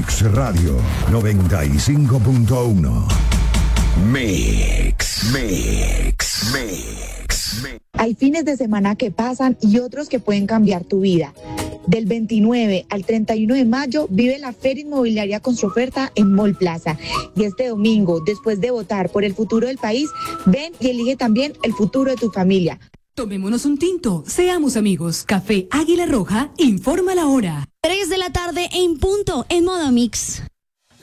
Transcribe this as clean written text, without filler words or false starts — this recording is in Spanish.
Mix Radio 95.1. Mix. Hay fines de semana que pasan y otros que pueden cambiar tu vida. Del 29 al 31 de mayo vive la Feria Inmobiliaria Construoferta en Mall Plaza. Y este domingo, después de votar por el futuro del país, ven y elige también el futuro de tu familia. Tomémonos un tinto, seamos amigos. Café Águila Roja informa la hora. 3 de la tarde en punto en Modo Mix.